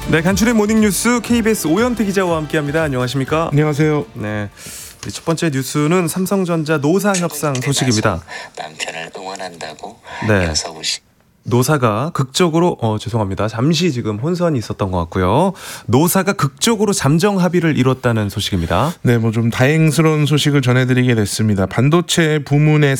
네, 간추린 모닝뉴스 KBS 오현태 기자와 함께합니다. 안녕하십니까? 안녕하세요. 네, 첫 번째 뉴스는 삼성전자 노사 협상 소식입니다. 남편을 응원한다고 네. 여서구 씨. 노사가 극적으로 죄송합니다. 잠시 지금 혼선이 있었던 것 같고요. 노사가 극적으로 잠정 합의를 이뤘다는 소식입니다. 네, 뭐 좀 다행스러운 소식을 전해드리게 됐습니다. 반도체 부문의